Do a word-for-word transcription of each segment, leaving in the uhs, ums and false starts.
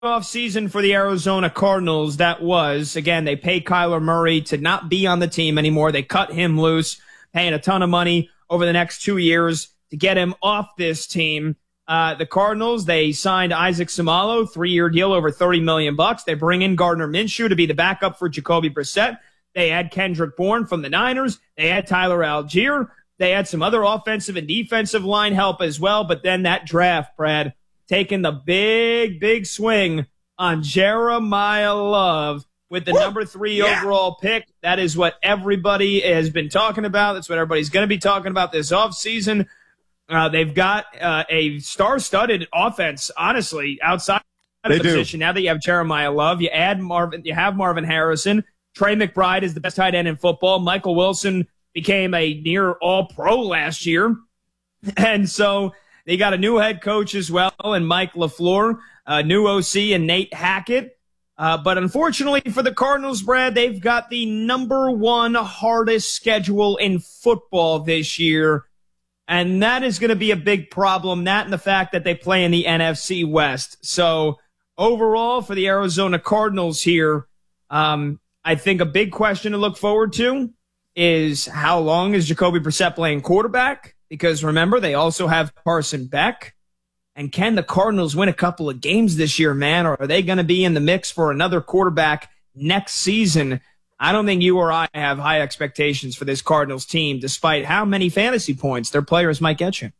offseason for the Arizona Cardinals that was, again, they paid Kyler Murray to not be on the team anymore. They cut him loose, paying a ton of money over the next two years to get him off this team. Uh, the Cardinals, they signed Isaac Seumalo, three-year deal, over thirty million bucks. They bring in Gardner Minshew to be the backup for Jacoby Brissett. They add Kendrick Bourne from the Niners. They add Tyler Algier. They had some other offensive and defensive line help as well. But then that draft, Brad, taking the big, big swing on Jeremiah Love with the Woo! number three yeah. overall pick. That is what everybody has been talking about. That's what everybody's going to be talking about this offseason. Uh, they've got uh, a star-studded offense, honestly, outside of they the do. position. Now that you have Jeremiah Love, you add Marvin, you have Marvin Harrison. Trey McBride is the best tight end in football. Michael Wilson became a near all-pro last year. And so they got a new head coach as well, and Mike LaFleur, a new O C, and Nate Hackett. Uh, but unfortunately for the Cardinals, Brad, they've got the number one hardest schedule in football this year. And that is going to be a big problem, that and the fact that they play in the N F C West. So overall, for the Arizona Cardinals here, um, I think a big question to look forward to is how long is Jacoby Brissett playing quarterback? Because remember, they also have Carson Beck. And can the Cardinals win a couple of games this year, man? Or are they going to be in the mix for another quarterback next season? I don't think you or I have high expectations for this Cardinals team, despite how many fantasy points their players might get you.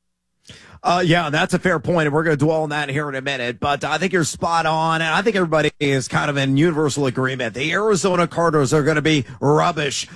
Uh, yeah, that's a fair point, and we're going to dwell on that here in a minute. But I think you're spot on, and I think everybody is kind of in universal agreement. The Arizona Cardinals are going to be rubbish,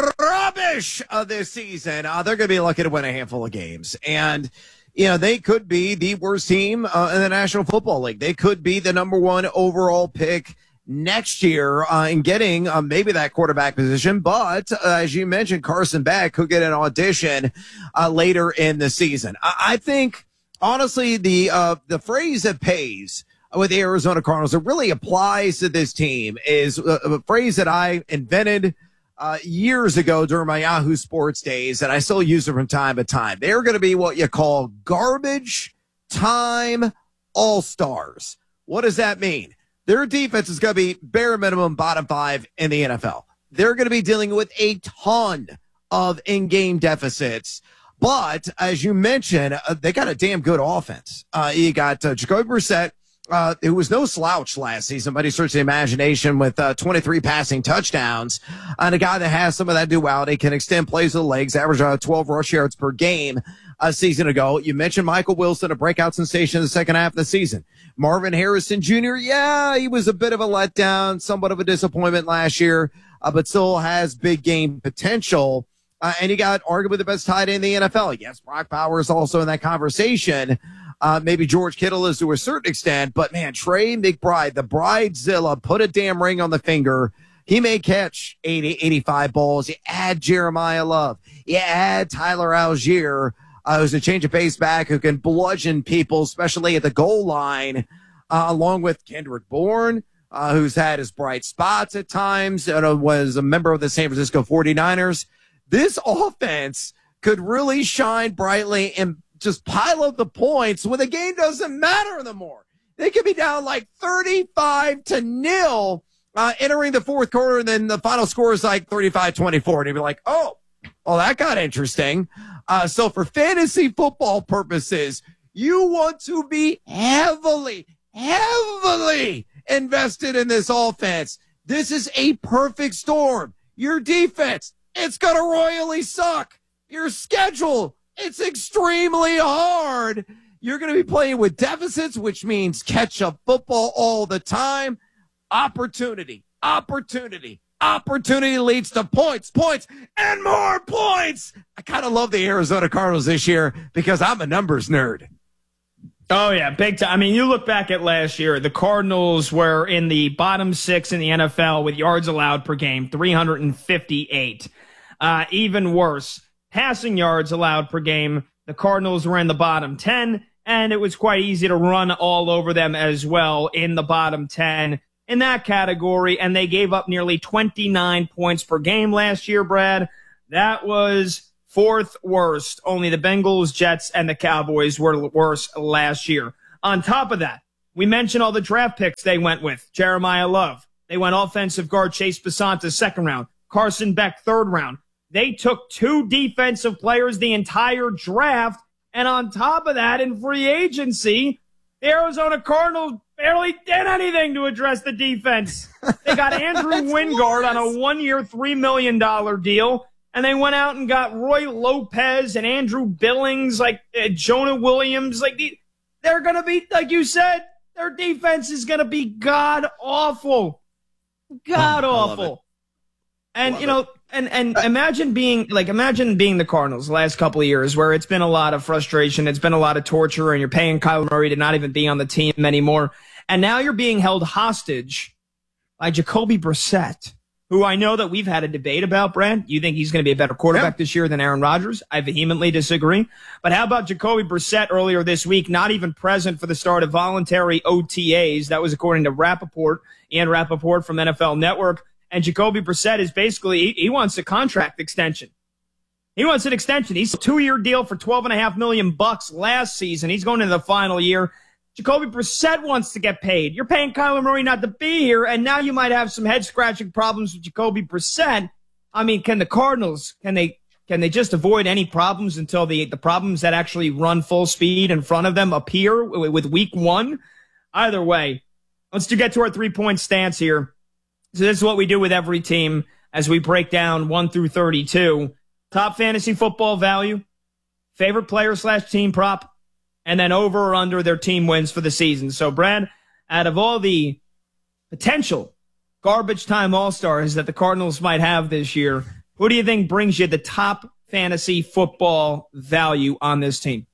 rubbish uh, this season. Uh, they're going to be lucky to win a handful of games. And, you know, they could be the worst team uh, in the National Football League. They could be the number one overall pick next year uh, in getting uh, maybe that quarterback position. But uh, as you mentioned, Carson Beck could get an audition uh, later in the season. I, I think, honestly, the uh, the phrase that pays with the Arizona Cardinals, it really applies to this team, is a, a phrase that I invented uh, years ago during my Yahoo Sports days, and I still use it from time to time. They're going to be what you call garbage time all-stars. What does that mean? Their defense is going to be bare minimum bottom five in the N F L. They're going to be dealing with a ton of in-game deficits. But as you mentioned, uh, they got a damn good offense. Uh, you got uh, Jacoby Brissett, uh, who was no slouch last season, but he searched the imagination with uh, twenty-three passing touchdowns. And a guy that has some of that duality, can extend plays with the legs, average uh, twelve rush yards per game a season ago. You mentioned Michael Wilson, a breakout sensation in the second half of the season. Marvin Harrison Junior, yeah, he was a bit of a letdown, somewhat of a disappointment last year, uh, but still has big game potential. Uh, and you got arguably the best tight end in the N F L. Yes, Brock Bowers also in that conversation. Uh, maybe George Kittle is to a certain extent, but man, Trey McBride, the Bridezilla, put a damn ring on the finger. He may catch eighty, eighty-five balls. You add Jeremiah Love. You add Tyler Algier, uh, who's a change of pace back who can bludgeon people, especially at the goal line, uh, along with Kendrick Bourne, uh, who's had his bright spots at times, and was a member of the San Francisco forty-niners. This offense could really shine brightly and just pile up the points when the game doesn't matter anymore. They could be down like thirty-five to nil uh, entering the fourth quarter, and then the final score is like thirty-five twenty-four. And you'd be like, oh, well, that got interesting. Uh, so for fantasy football purposes, you want to be heavily, heavily invested in this offense. This is a perfect storm. Your defense, it's going to royally suck. Your schedule, it's extremely hard. You're going to be playing with deficits, which means catch-up football all the time. Opportunity, opportunity, opportunity leads to points, points, and more points. I kind of love the Arizona Cardinals this year because I'm a numbers nerd. Oh, yeah, big time. I mean, you look back at last year, the Cardinals were in the bottom six in the N F L with yards allowed per game, three hundred fifty-eight. Uh, even worse, passing yards allowed per game, the Cardinals were in the bottom ten, and it was quite easy to run all over them as well in the bottom ten in that category, and they gave up nearly twenty-nine points per game last year, Brad. That was fourth worst. Only the Bengals, Jets, and the Cowboys were worse last year. On top of that, We mentioned all the draft picks they went with. Jeremiah Love. They went offensive guard Chase Basanta second round. Carson Beck third round. They took two defensive players the entire draft. And on top of that, in free agency, the Arizona Cardinals barely did anything to address the defense. They got Andrew Wingard on a one-year, three million dollars deal. And they went out and got Roy Lopez and Andrew Billings, like uh, Jonah Williams. Like they're going to be, like you said, their defense is going to be god-awful. God-awful. And, you know, it. and, and imagine being, like, imagine being the Cardinals the last couple of years where it's been a lot of frustration, it's been a lot of torture, and you're paying Kyler Murray to not even be on the team anymore. And now you're being held hostage by Jacoby Brissett, who I know that we've had a debate about, Brad. You think he's going to be a better quarterback yeah. this year than Aaron Rodgers? I vehemently disagree. But how about Jacoby Brissett earlier this week, not even present for the start of voluntary O T As? That was according to Rappaport, Ian Rappaport from N F L Network. And Jacoby Brissett is basically, he, he wants a contract extension. He wants an extension. He's a two-year deal for twelve and a half million bucks last season. He's going into the final year. Jacoby Brissett wants to get paid. You're paying Kyler Murray not to be here, and now you might have some head-scratching problems with Jacoby Brissett. I mean, can the Cardinals, can they can they just avoid any problems until the, the problems that actually run full speed in front of them appear with week one? Either way, let's get to our three-point stance here. So this is what we do with every team as we break down one through thirty-two. Top fantasy football value, favorite player slash team prop, and then over or under their team wins for the season. So, Brad, out of all the potential garbage time all-stars that the Cardinals might have this year, who do you think brings you the top fantasy football value on this team?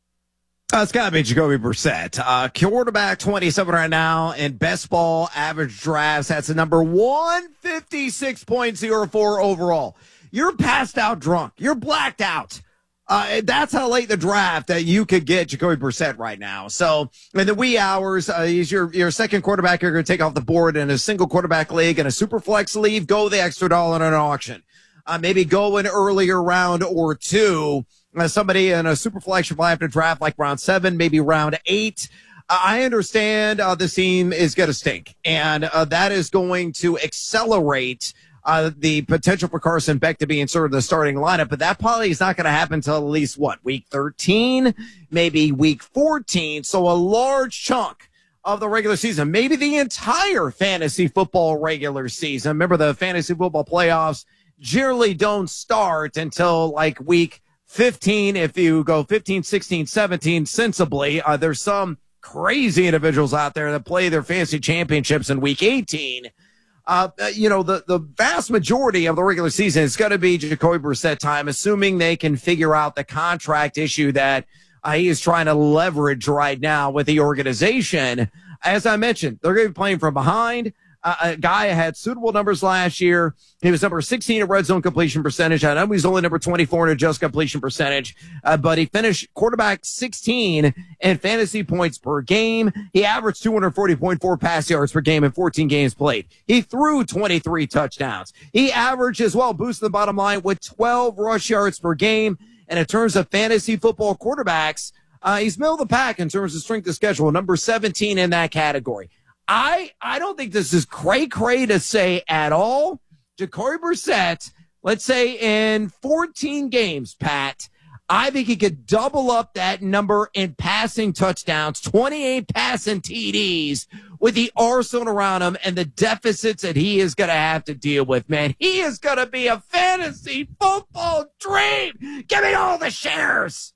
Uh, it's got to be Jacoby Brissett. Uh, quarterback twenty-seven right now in best ball average drafts. That's a number one fifty-six point oh four overall. You're passed out drunk. You're blacked out. Uh, that's how late in the draft that you could get Jacoby Brissett right now. So in the wee hours, uh, he's your, your second quarterback you're going to take off the board in a single quarterback league and a super flex league. Go the extra dollar in an auction. Uh, maybe go an earlier round or two. Uh, somebody in a super flex should probably have to draft like round seven, maybe round eight. Uh, I understand uh, this team is going to stink, and uh, that is going to accelerate Uh, the potential for Carson Beck to be inserted in the starting lineup, but that probably is not going to happen until at least, what, week thirteen, maybe week fourteen. So a large chunk of the regular season, maybe the entire fantasy football regular season. Remember, the fantasy football playoffs generally don't start until like week fifteen. If you go fifteen, sixteen, seventeen, sensibly, uh, there's some crazy individuals out there that play their fantasy championships in week eighteen. Uh, you know, the, the vast majority of the regular season is going to be Jacoby Brissett time, assuming they can figure out the contract issue that uh, he is trying to leverage right now with the organization. As I mentioned, they're going to be playing from behind. Uh, a guy had suitable numbers last year. He was number sixteen in red zone completion percentage. I know he's only number twenty-four in adjusted completion percentage, uh, but he finished quarterback sixteen in fantasy points per game. He averaged two forty point four pass yards per game in fourteen games played. He threw twenty-three touchdowns. He averaged as well, boosted the bottom line with twelve rush yards per game. And in terms of fantasy football quarterbacks, uh, he's middle of the pack in terms of strength of schedule, number seventeen in that category. I, I don't think this is cray-cray to say at all. Jacoby Brissett, let's say in fourteen games, Pat, I think he could double up that number in passing touchdowns, twenty-eight passing T Ds with the arsenal around him and the deficits that he is going to have to deal with, man. He is going to be a fantasy football dream. Give me all the shares.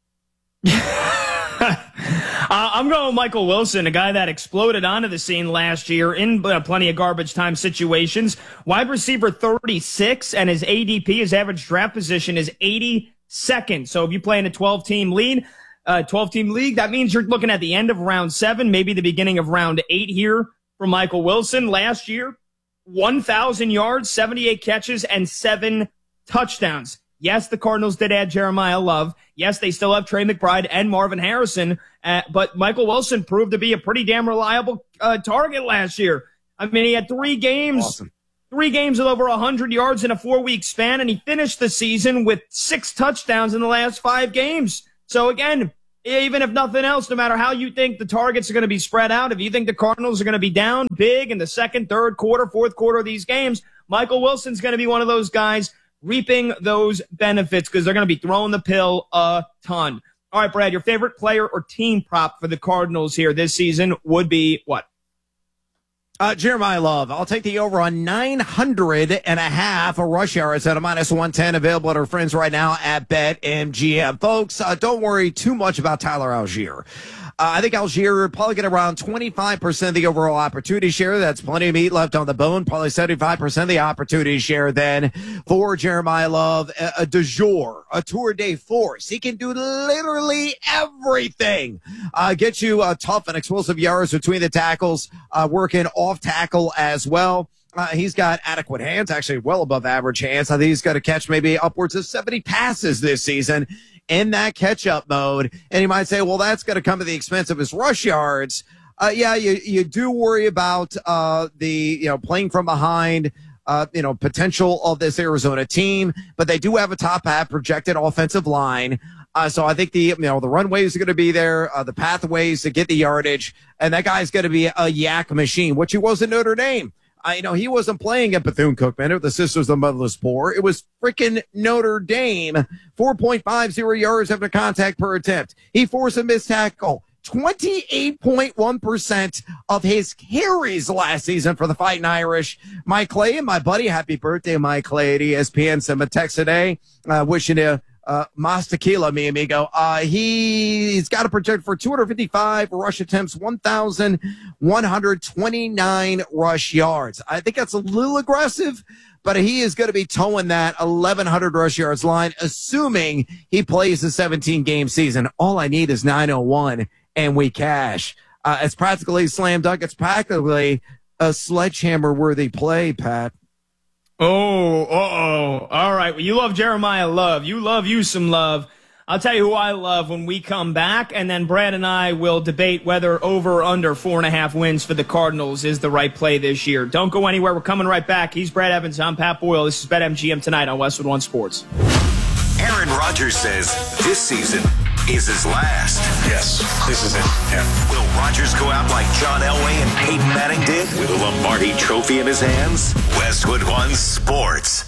uh, I'm going with Michael Wilson, a guy that exploded onto the scene last year in uh, plenty of garbage time situations. Wide receiver thirty-six, and his A D P, his average draft position, is eighty-second. So if you play in a twelve-team league, uh, twelve-team league, that means you're looking at the end of round seven, maybe the beginning of round eight here for Michael Wilson. Last year, one thousand yards, seventy-eight catches, and seven touchdowns. Yes, the Cardinals did add Jeremiah Love. Yes, they still have Trey McBride and Marvin Harrison, uh, but Michael Wilson proved to be a pretty damn reliable uh, target last year. I mean, he had three games, awesome. three games with over one hundred yards in a four-week span, and he finished the season with six touchdowns in the last five games. So, again, even if nothing else, no matter how you think the targets are going to be spread out, if you think the Cardinals are going to be down big in the second, third quarter, fourth quarter of these games, Michael Wilson's going to be one of those guys reaping those benefits because they're going to be throwing the pill a ton. All right, Brad, your favorite player or team prop for the Cardinals here this season would be what? Uh, Jeremiah Love. I'll take the over on nine hundred and a half a rush yards at a minus one ten, available at our friends right now at BetMGM. Folks, uh, don't worry too much about Tyler Algier. Uh, I think Algier would probably get around twenty-five percent of the overall opportunity share. That's plenty of meat left on the bone. Probably seventy-five percent of the opportunity share then for Jeremiah Love. A, a du jour, a tour de force. He can do literally everything. Uh, get you uh, tough and explosive yards between the tackles, uh, working off tackle as well. Uh, he's got adequate hands, actually well above average hands. I think he's going to catch maybe upwards of seventy passes this season in that catch-up mode. And you might say, well, that's going to come at the expense of his rush yards. Uh, yeah, you, you do worry about, uh, the, you know, playing from behind, uh, you know, potential of this Arizona team, but they do have a top half projected offensive line. Uh, so I think the, you know, the runways are going to be there, uh, the pathways to get the yardage, and that guy's going to be a yak machine, which he was at Notre Dame. I you know he wasn't playing at Bethune-Cookman or the Sisters of the Motherless Poor. It was freaking Notre Dame. four point five zero yards after contact per attempt. He forced a missed tackle. twenty-eight point one percent of his carries last season for the Fighting Irish. Mike Clay and my buddy, happy birthday, Mike Clay at E S P N. Sent him a text today, uh, wishing you Uh, Mas Tequila, mi amigo. Uh, he, he's got a project for two hundred fifty-five rush attempts, one thousand one hundred twenty-nine rush yards. I think that's a little aggressive, but he is going to be towing that eleven hundred rush yards line, assuming he plays the seventeen game season. All I need is nine oh one and we cash. Uh, it's practically slam dunk. It's practically a sledgehammer worthy play, Pat. Oh, uh-oh. All right. Well, you love Jeremiah Love. You love you some love. I'll tell you who I love when we come back, and then Brad and I will debate whether over or under four and a half wins for the Cardinals is the right play this year. Don't go anywhere. We're coming right back. He's Brad Evans. I'm Pat Boyle. This is BetMGM tonight on Westwood One Sports. Aaron Rodgers says this season is his last. Yes, this is it. Yeah. Will Rodgers go out like John Elway and Peyton Manning did with a Lombardi trophy in his hands? Westwood One Sports.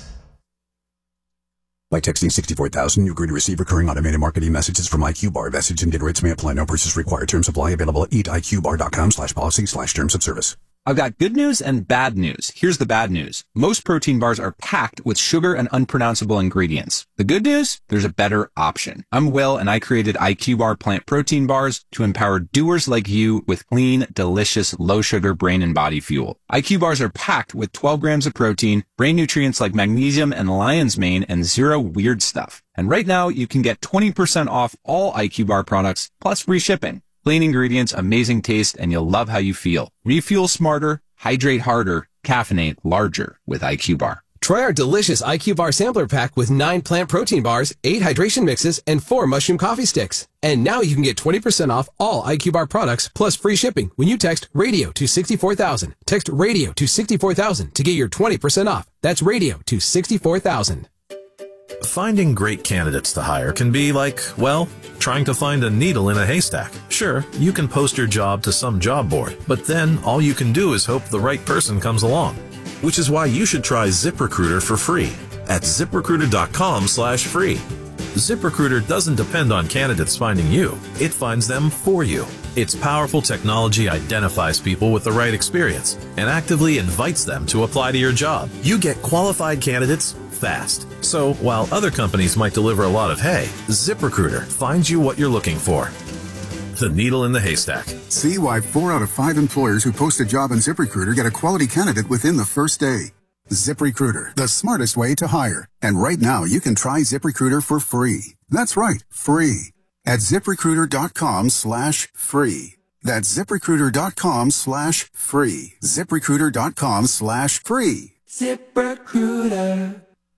By texting sixty-four thousand, you agree to receive recurring automated marketing messages from I Q Bar. Message and data rates may apply. No purchase required. Terms apply. Available at eat I Q bar dot com slash policy slash terms of service. I've got good news and bad news. Here's the bad news. Most protein bars are packed with sugar and unpronounceable ingredients. The good news? There's a better option. I'm Will, and I created I Q Bar plant protein bars to empower doers like you with clean, delicious, low-sugar brain and body fuel. I Q Bars are packed with twelve grams of protein, brain nutrients like magnesium and lion's mane, and zero weird stuff. And right now, you can get twenty percent off all I Q Bar products, plus free shipping. Clean ingredients, amazing taste, and you'll love how you feel. Refuel smarter, hydrate harder, caffeinate larger with I Q Bar. Try our delicious I Q Bar sampler pack with nine plant protein bars, eight hydration mixes, and four mushroom coffee sticks. And now you can get twenty percent off all I Q Bar products plus free shipping when you text radio to sixty-four thousand. Text radio to sixty-four thousand to get your twenty percent off. That's radio to sixty-four thousand. Finding great candidates to hire can be like, well, trying to find a needle in a haystack. Sure, you can post your job to some job board, but then all you can do is hope the right person comes along. Which is why you should try ZipRecruiter for free at ZipRecruiter.com slash free. ZipRecruiter doesn't depend on candidates finding you. It finds them for you. Its powerful technology identifies people with the right experience and actively invites them to apply to your job. You get qualified candidates fast. So while other companies might deliver a lot of hay, ZipRecruiter finds you what you're looking for. The needle in the haystack. See why four out of five employers who post a job on ZipRecruiter get a quality candidate within the first day. ZipRecruiter, the smartest way to hire. And right now, you can try ZipRecruiter for free. That's right, free. At ZipRecruiter.com slash free. That's ZipRecruiter.com slash free. ZipRecruiter.com slash free. ZipRecruiter.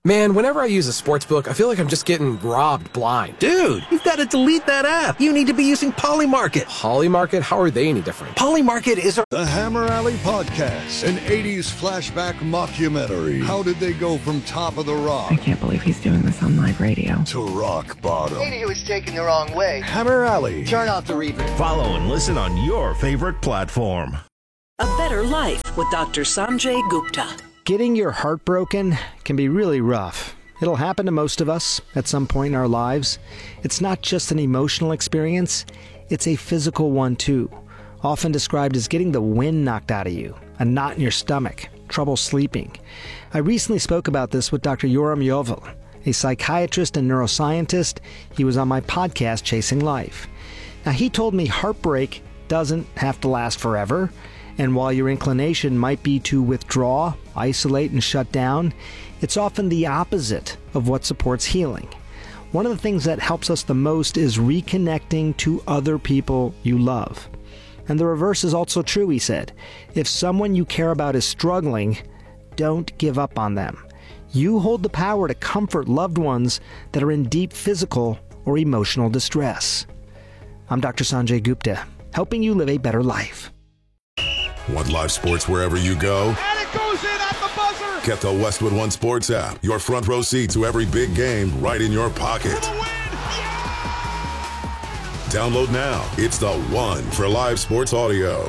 Man, whenever I use a sports book, I feel like I'm just getting robbed blind. Dude, you've got to delete that app. You need to be using Polymarket. Polymarket? How are they any different? Polymarket is a... The Hammer Alley Podcast, an eighties flashback mockumentary. How did they go from top of the rock? I can't believe he's doing this on live radio. To rock bottom. Maybe he was taken the wrong way. Hammer Alley. Turn off the reverb. Follow and listen on your favorite platform. A Better Life with Doctor Sanjay Gupta. Getting your heart broken can be really rough. It'll happen to most of us at some point in our lives. It's not just an emotional experience, it's a physical one too. Often described as getting the wind knocked out of you, a knot in your stomach, trouble sleeping. I recently spoke about this with Doctor Yoram Yovel, a psychiatrist and neuroscientist. He was on my podcast, Chasing Life. Now, he told me heartbreak doesn't have to last forever, and while your inclination might be to withdraw, isolate, and shut down, it's often the opposite of what supports healing. One of the things that helps us the most is reconnecting to other people you love. And the reverse is also true, he said. If someone you care about is struggling, don't give up on them. You hold the power to comfort loved ones that are in deep physical or emotional distress. I'm Doctor Sanjay Gupta, helping you live a better life. Want live sports wherever you go? And it goes in at the buzzer! Get the Westwood One Sports app. Your front row seat to every big game right in your pocket. Download now. It's the one for live sports audio.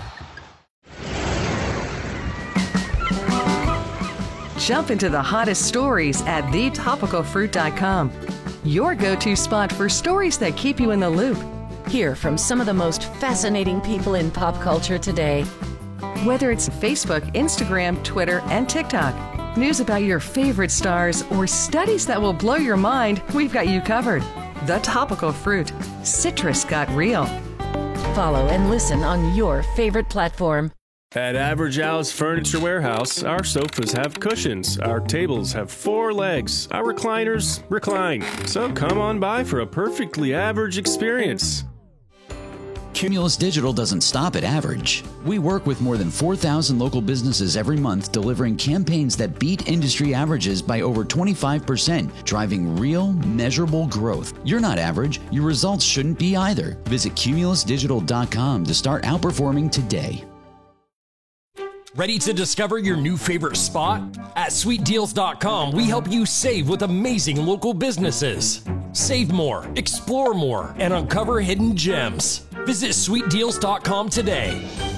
Jump into the hottest stories at the topical fruit dot com. Your go-to spot for stories that keep you in the loop. Hear from some of the most fascinating people in pop culture today. Whether it's Facebook, Instagram, Twitter, and TikTok, news about your favorite stars, or studies that will blow your mind, we've got you covered. The Topical Fruit. Citrus got real. Follow and listen on your favorite platform. At Average Al's Furniture Warehouse, our sofas have cushions, our tables have four legs, our recliners recline. So come on by for a perfectly average experience. Cumulus Digital doesn't stop at average. We work with more than four thousand local businesses every month, delivering campaigns that beat industry averages by over twenty-five percent, driving real, measurable growth. You're not average. Your results shouldn't be either. Visit cumulus digital dot com to start outperforming today. Ready to discover your new favorite spot? At sweet deals dot com, we help you save with amazing local businesses. Save more, explore more, and uncover hidden gems. Visit sweet deals dot com today.